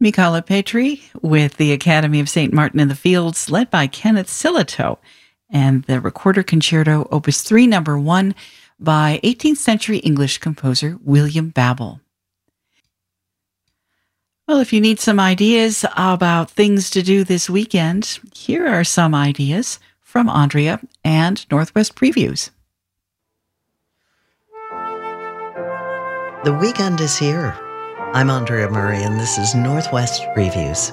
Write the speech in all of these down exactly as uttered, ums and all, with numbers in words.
Michala Petri with the Academy of Saint Martin in the Fields, led by Kenneth Silito, and the Recorder Concerto, Opus three, number one, by eighteenth century English composer William Babel. Well, if you need some ideas about things to do this weekend, here are some ideas from Andrea and Northwest Previews. The weekend is here. I'm Andrea Murray, and this is Northwest Previews.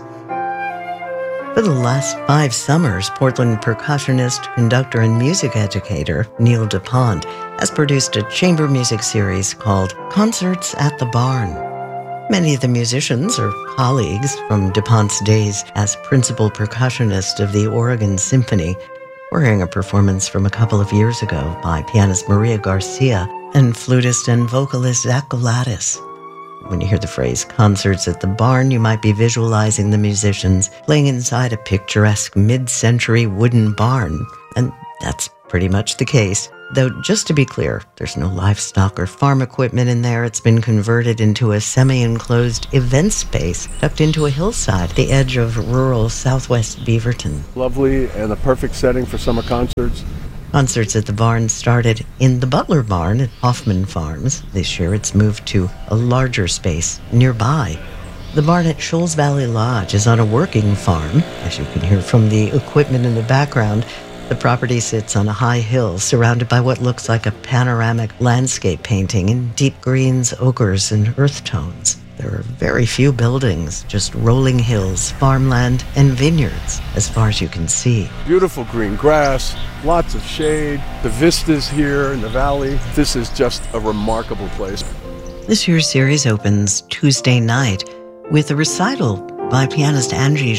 For the last five summers, Portland percussionist, conductor, and music educator Neil DuPont has produced a chamber music series called Concerts at the Barn. Many of the musicians are colleagues from DuPont's days as principal percussionist of the Oregon Symphony. We're hearing a performance from a couple of years ago by pianist Maria Garcia and flutist and vocalist Zach Gladys. When you hear the phrase concerts at the barn, you might be visualizing the musicians playing inside a picturesque mid-century wooden barn. And that's pretty much the case. Though, just to be clear, there's no livestock or farm equipment in there. It's been converted into a semi-enclosed event space tucked into a hillside at the edge of rural southwest Beaverton. Lovely and a perfect setting for summer concerts. Concerts at the Barn started in the Butler Barn at Hoffman Farms. This year it's moved to a larger space nearby. The barn at Shoals Valley Lodge is on a working farm. As you can hear from the equipment in the background, the property sits on a high hill surrounded by what looks like a panoramic landscape painting in deep greens, ochres, and earth tones. There are very few buildings, just rolling hills, farmland, and vineyards, as far as you can see. Beautiful green grass, lots of shade, the vistas here in the valley. This is just a remarkable place. This year's series opens Tuesday night with a recital by pianist Angie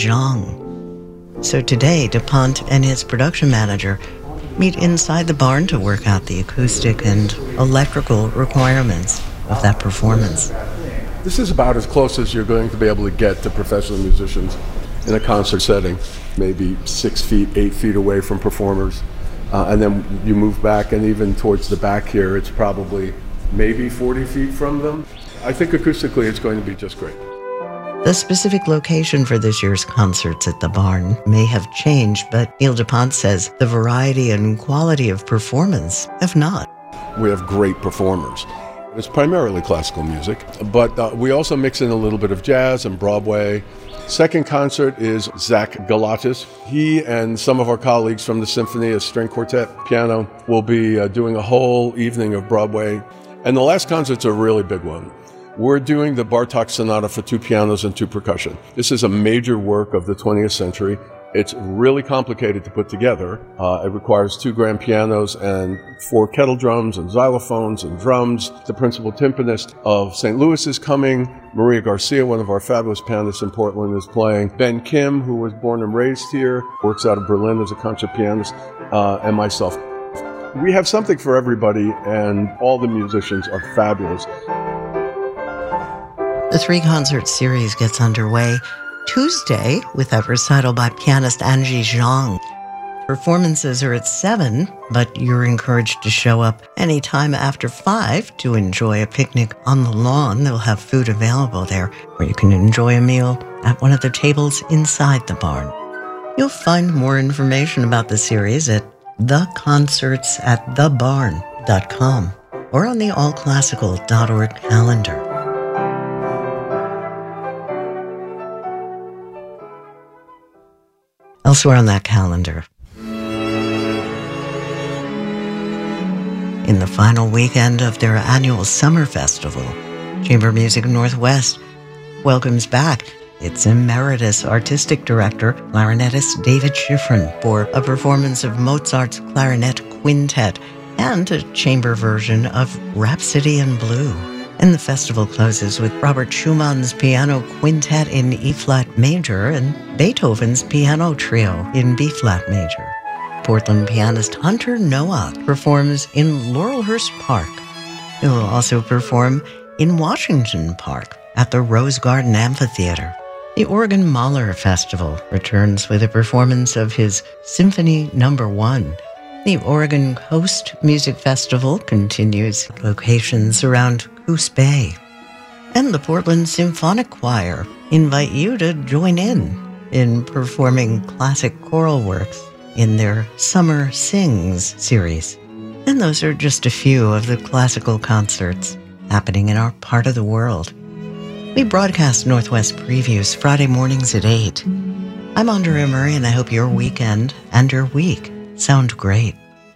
Zhang. So today, DuPont and his production manager meet inside the barn to work out the acoustic and electrical requirements of that performance. This is about as close as you're going to be able to get to professional musicians in a concert setting, maybe six feet, eight feet away from performers. Uh, and then you move back, and even towards the back here, it's probably maybe forty feet from them. I think acoustically it's going to be just great. The specific location for this year's Concerts at the Barn may have changed, but Neil DuPont says the variety and quality of performance have not. We have great performers. It's primarily classical music, but uh, we also mix in a little bit of jazz and Broadway. Second concert is Zach Galatis. He and some of our colleagues from the Symphony, a string quartet piano, will be uh, doing a whole evening of Broadway. And the last concert's a really big one. We're doing the Bartók Sonata for two pianos and two percussion. This is a major work of the twentieth century. It's really complicated to put together. Uh, it requires two grand pianos and four kettle drums and xylophones and drums. The principal timpanist of Saint Louis is coming. Maria Garcia, one of our fabulous pianists in Portland, is playing. Ben Kim, who was born and raised here, works out of Berlin as a concert pianist, uh, and myself. We have something for everybody, and all the musicians are fabulous. The three-concert series gets underway Tuesday with that recital by pianist Angie Zhang. Performances are at seven, but you're encouraged to show up anytime after five to enjoy a picnic on the lawn. They'll have food available there, or you can enjoy a meal at one of the tables inside the barn. You'll find more information about the series at the concerts at the barn dot com or on the all classical dot org calendar. Elsewhere on that calendar, in the final weekend of their annual summer festival, Chamber Music Northwest welcomes back its emeritus artistic director, clarinetist David Schifrin, for a performance of Mozart's Clarinet Quintet and a chamber version of Rhapsody in Blue. And the festival closes with Robert Schumann's Piano Quintet in E-flat major and Beethoven's Piano Trio in B-flat major. Portland pianist Hunter Nowak performs in Laurelhurst Park. He will also perform in Washington Park at the Rose Garden Amphitheater. The Oregon Mahler Festival returns with a performance of his Symphony Number One. The Oregon Coast Music Festival continues at locations around Coos Bay. and the Portland Symphonic Choir invite you to join in in performing classic choral works in their Summer Sings series. And those are just a few of the classical concerts happening in our part of the world. We broadcast Northwest Previews Friday mornings at eight. I'm Andrea Murray, and I hope your weekend and your week sound great.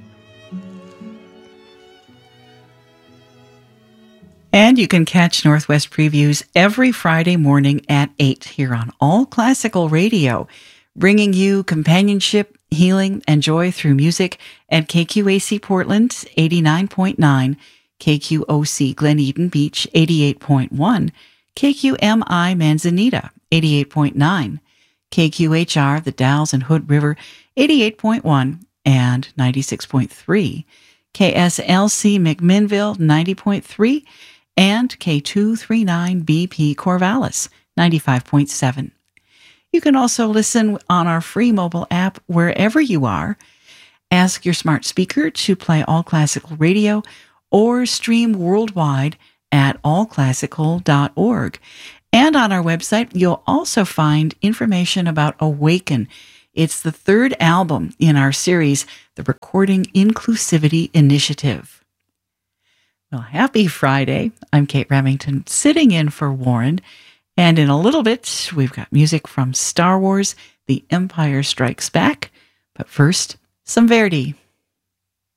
And you can catch Northwest Previews every Friday morning at eight here on All Classical Radio, bringing you companionship, healing, and joy through music at K Q A C Portland, eighty-nine point nine, K Q O C Glen Eden Beach, eighty-eight point one, K Q M I Manzanita, eighty-eight point nine, K Q H R The Dalles and Hood River, eighty-eight point one and ninety-six point three, K S L C McMinnville, ninety point three, and K two thirty-nine B P Corvallis, ninety-five point seven. You can also listen on our free mobile app wherever you are. Ask your smart speaker to play All Classical Radio or stream worldwide at all classical dot org. And on our website, you'll also find information about Awaken. It's the third album in our series, the Recording Inclusivity Initiative. Well, happy Friday. I'm Kate Remington, sitting in for Warren. And in a little bit, we've got music from Star Wars, The Empire Strikes Back. But first, some Verdi.